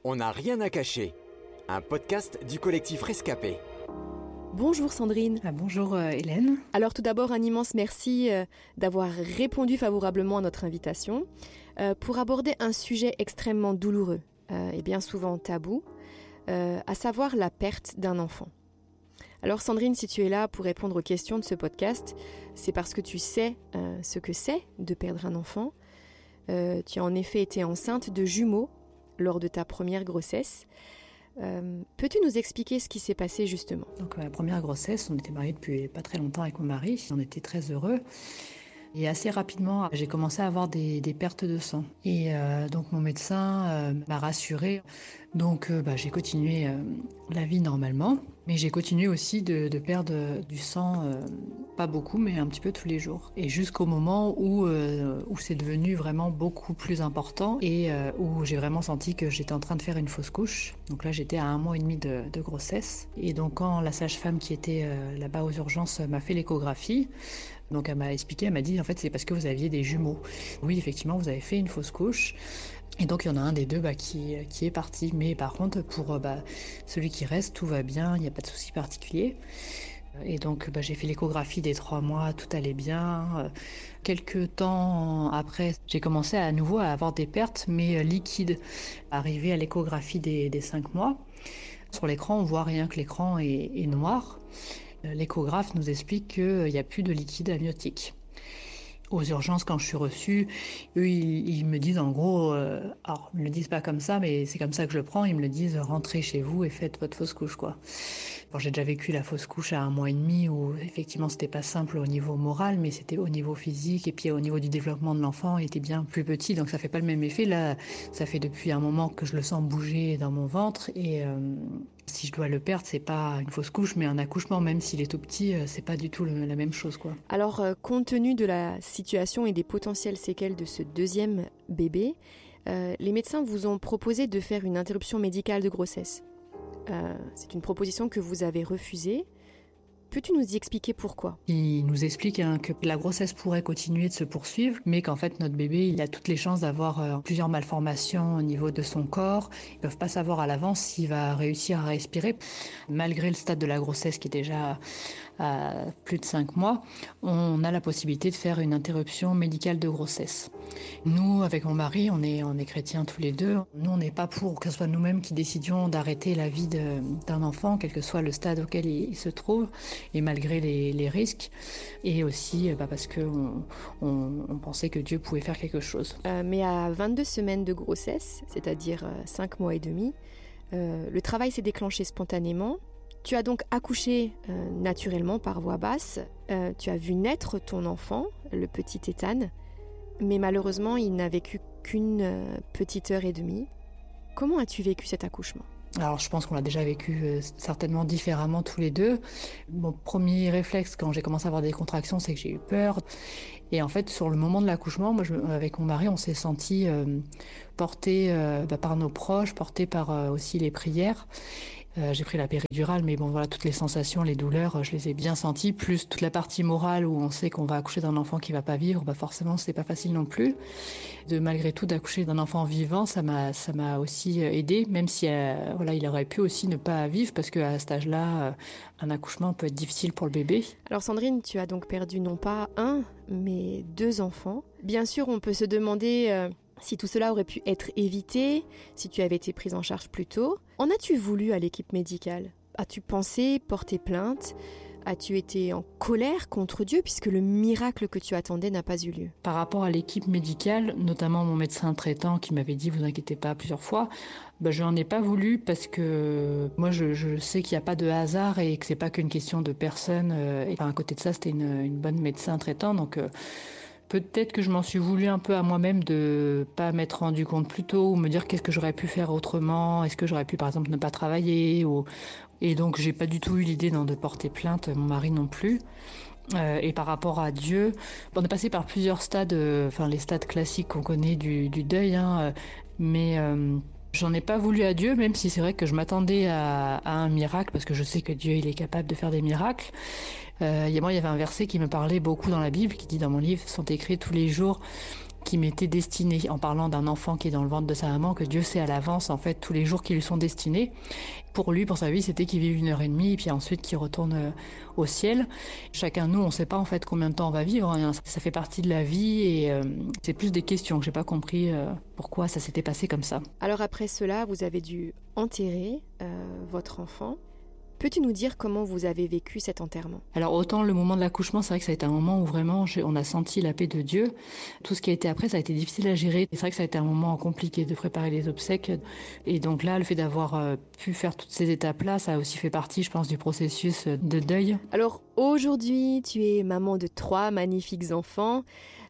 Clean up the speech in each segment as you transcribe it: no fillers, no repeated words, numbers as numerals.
On n'a rien à cacher, un podcast du collectif Rescapé. Bonjour Sandrine. Bonjour Hélène. Alors tout d'abord un immense merci d'avoir répondu favorablement à notre invitation pour aborder un sujet extrêmement douloureux et bien souvent tabou, à savoir la perte d'un enfant. Alors Sandrine, si tu es là pour répondre aux questions de ce podcast, c'est parce que tu sais ce que c'est de perdre un enfant. Tu as en effet été enceinte de jumeaux lors de ta première grossesse. Peux-tu nous expliquer ce qui s'est passé justement ? Donc ma première grossesse, on était mariés depuis pas très longtemps avec mon mari, on était très heureux. Et assez rapidement, j'ai commencé à avoir des pertes de sang. Et donc mon médecin m'a rassurée. Donc j'ai continué la vie normalement. Mais j'ai continué aussi de perdre du sang, pas beaucoup, mais un petit peu tous les jours. Et jusqu'au moment où c'est devenu vraiment beaucoup plus important et où j'ai vraiment senti que j'étais en train de faire une fausse couche. Donc là, j'étais à 1 mois et demi de grossesse. Et donc quand la sage-femme qui était là-bas aux urgences m'a fait l'échographie, donc elle m'a expliqué, elle m'a dit en fait c'est parce que vous aviez des jumeaux. Oui, effectivement, vous avez fait une fausse couche. Et donc il y en a un des deux qui est parti. Mais par contre, pour celui qui reste, tout va bien, il n'y a pas de souci particulier. Et donc j'ai fait l'échographie des 3 mois, tout allait bien. Quelques temps après, j'ai commencé à nouveau à avoir des pertes, mais liquides. Arrivé à l'échographie des 5 mois, sur l'écran, on voit rien que l'écran est noir. L'échographe nous explique qu'il n'y a plus de liquide amniotique. Aux urgences, quand je suis reçue, eux, ils me disent en gros, alors ils me le disent pas comme ça, mais c'est comme ça que je le prends, ils me le disent, rentrez chez vous et faites votre fausse couche, quoi. Bon, j'ai déjà vécu la fausse couche à 1 mois et demi où effectivement c'était pas simple au niveau moral, mais c'était au niveau physique et puis au niveau du développement de l'enfant, il était bien plus petit, donc ça fait pas le même effet. Là, ça fait depuis un moment que je le sens bouger dans mon ventre et si je dois le perdre, c'est pas une fausse couche, mais un accouchement, même s'il est tout petit, c'est pas du tout la même chose, quoi. Alors, compte tenu de la situation et des potentielles séquelles de ce deuxième bébé, les médecins vous ont proposé de faire une interruption médicale de grossesse. C'est une proposition que vous avez refusée. Peux-tu nous y expliquer pourquoi ? Il nous explique que la grossesse pourrait continuer de se poursuivre, mais qu'en fait notre bébé il a toutes les chances d'avoir plusieurs malformations au niveau de son corps. Ils ne peuvent pas savoir à l'avance s'il va réussir à respirer. Malgré le stade de la grossesse qui est déjà à plus de 5 mois, on a la possibilité de faire une interruption médicale de grossesse. Nous, avec mon mari, on est chrétiens tous les deux. Nous, on n'est pas pour que ce soit nous-mêmes qui décidions d'arrêter la vie d'un enfant, quel que soit le stade auquel il se trouve, et malgré les risques. Et aussi parce qu'on pensait que Dieu pouvait faire quelque chose. Mais à 22 semaines de grossesse, c'est-à-dire 5 mois et demi, le travail s'est déclenché spontanément. Tu as donc accouché naturellement par voie basse. Tu as vu naître ton enfant, le petit Ethan. Mais malheureusement, il n'a vécu qu'une petite heure et demie. Comment as-tu vécu cet accouchement ? Alors je pense qu'on l'a déjà vécu certainement différemment tous les deux. Mon premier réflexe quand j'ai commencé à avoir des contractions, c'est que j'ai eu peur. Et en fait, sur le moment de l'accouchement, moi, avec mon mari, on s'est sentis portés par nos proches, portés par aussi les prières. J'ai pris la péridurale, mais bon voilà, toutes les sensations, les douleurs, je les ai bien senties, plus toute la partie morale où on sait qu'on va accoucher d'un enfant qui va pas vivre, forcément c'est pas facile non plus. Malgré tout, d'accoucher d'un enfant vivant, ça m'a aussi aidé, même si il aurait pu aussi ne pas vivre, parce qu'à cet âge-là, un accouchement peut être difficile pour le bébé. Alors Sandrine, tu as donc perdu non pas 1, mais 2 enfants. Bien sûr, on peut se demander si tout cela aurait pu être évité, si tu avais été prise en charge plus tôt. En as-tu voulu à l'équipe médicale ? As-tu pensé porter plainte ? As-tu été en colère contre Dieu puisque le miracle que tu attendais n'a pas eu lieu ? Par rapport à l'équipe médicale, notamment mon médecin traitant qui m'avait dit « vous inquiétez pas » plusieurs fois, je n'en ai pas voulu parce que moi je sais qu'il n'y a pas de hasard et que c'est pas qu'une question de personne. Et à côté de ça, c'était une bonne médecin traitant, donc peut-être que je m'en suis voulu un peu à moi-même de pas m'être rendu compte plus tôt ou me dire qu'est-ce que j'aurais pu faire autrement, est-ce que j'aurais pu par exemple ne pas travailler et donc j'ai pas du tout eu l'idée de porter plainte, mon mari non plus. Et par rapport à Dieu, on est passé par plusieurs stades, les stades classiques qu'on connaît du deuil, mais j'en ai pas voulu à Dieu, même si c'est vrai que je m'attendais à un miracle, parce que je sais que Dieu il est capable de faire des miracles. Il y avait un verset qui me parlait beaucoup dans la Bible, qui dit dans mon livre, sont écrits tous les jours qui m'était destiné, en parlant d'un enfant qui est dans le ventre de sa maman, que Dieu sait à l'avance en fait tous les jours qui lui sont destinés. Pour lui, pour sa vie, c'était qu'il vive 1 heure et demie et puis ensuite qu'il retourne au ciel. Chacun de nous, on ne sait pas en fait combien de temps on va vivre, hein. Ça fait partie de la vie et c'est plus des questions que j'ai pas compris pourquoi ça s'était passé comme ça. Alors après cela, vous avez dû enterrer votre enfant. Peux-tu nous dire comment vous avez vécu cet enterrement ? Alors autant le moment de l'accouchement, c'est vrai que ça a été un moment où vraiment on a senti la paix de Dieu. Tout ce qui a été après, ça a été difficile à gérer. C'est vrai que ça a été un moment compliqué de préparer les obsèques. Et donc là, le fait d'avoir pu faire toutes ces étapes-là, ça a aussi fait partie, je pense, du processus de deuil. Alors aujourd'hui, tu es maman de 3 magnifiques enfants.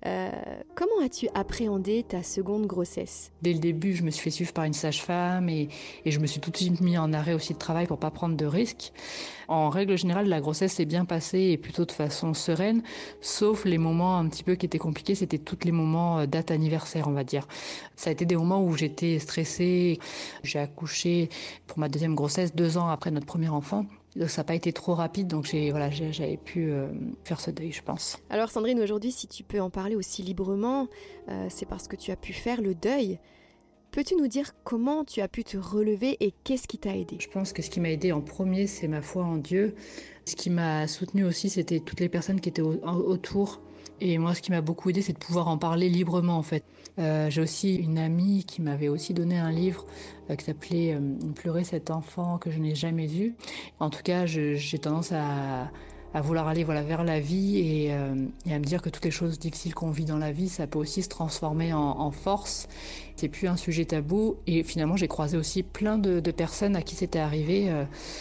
Comment as-tu appréhendé ta seconde grossesse ? Dès le début, je me suis fait suivre par une sage-femme et je me suis tout de suite mis en arrêt aussi de travail pour pas prendre de risques. En règle générale, la grossesse s'est bien passée et plutôt de façon sereine, sauf les moments un petit peu qui étaient compliqués, c'était tous les moments date anniversaire, on va dire. Ça a été des moments où j'étais stressée. J'ai accouché pour ma deuxième grossesse 2 ans après notre premier enfant. Donc ça n'a pas été trop rapide, donc j'avais pu faire ce deuil, je pense. Alors Sandrine, aujourd'hui, si tu peux en parler aussi librement, c'est parce que tu as pu faire le deuil. Peux-tu nous dire comment tu as pu te relever et qu'est-ce qui t'a aidé ? Je pense que ce qui m'a aidé en premier, c'est ma foi en Dieu. Ce qui m'a soutenue aussi, c'était toutes les personnes qui étaient autour. Et moi, ce qui m'a beaucoup aidé, c'est de pouvoir en parler librement, en fait. J'ai aussi une amie qui m'avait aussi donné un livre qui s'appelait « Pleurer cet enfant que je n'ai jamais eu ». En tout cas, j'ai tendance à vouloir aller vers la vie et à me dire que toutes les choses difficiles qu'on vit dans la vie, ça peut aussi se transformer en force. C'est plus un sujet tabou. Et finalement, j'ai croisé aussi plein de personnes à qui c'était arrivé.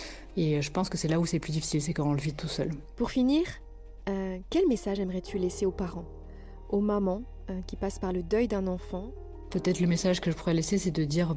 Et je pense que c'est là où c'est plus difficile, c'est quand on le vit tout seul. Pour finir, quel message aimerais-tu laisser aux parents, aux mamans qui passent par le deuil d'un enfant ? Peut-être le message que je pourrais laisser, c'est de dire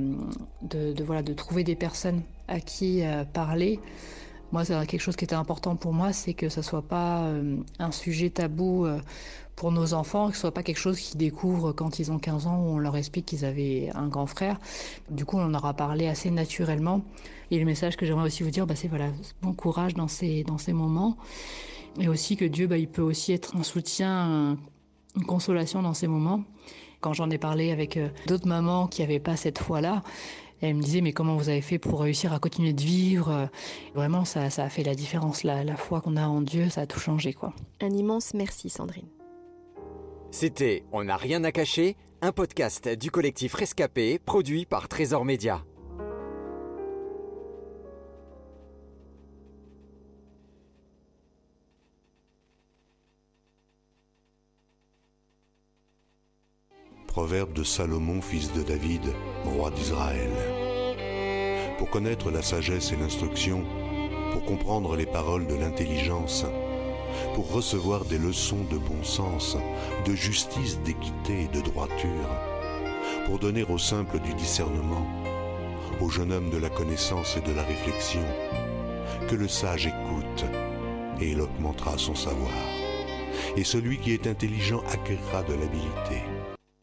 de trouver des personnes à qui parler. Moi, c'est quelque chose qui était important pour moi, c'est que ça soit pas un sujet tabou pour nos enfants, que ce soit pas quelque chose qu'ils découvrent quand ils ont 15 ans où on leur explique qu'ils avaient un grand frère. Du coup, on en aura parlé assez naturellement. Et le message que j'aimerais aussi vous dire, c'est bon courage dans ces moments. Et aussi que Dieu, il peut aussi être un soutien, une consolation dans ces moments. Quand j'en ai parlé avec d'autres mamans qui n'avaient pas cette foi-là, elle me disait, mais comment vous avez fait pour réussir à continuer de vivre ? Vraiment, ça a fait la différence. La foi qu'on a en Dieu, ça a tout changé, quoi. Un immense merci, Sandrine. C'était On n'a rien à cacher, un podcast du collectif Rescapé, produit par Trésor Média. Proverbe de Salomon, fils de David, roi d'Israël. Pour connaître la sagesse et l'instruction, pour comprendre les paroles de l'intelligence, pour recevoir des leçons de bon sens, de justice, d'équité et de droiture, pour donner aux simples du discernement, au jeune homme de la connaissance et de la réflexion, que le sage écoute, et il augmentera son savoir. Et celui qui est intelligent acquérera de l'habileté.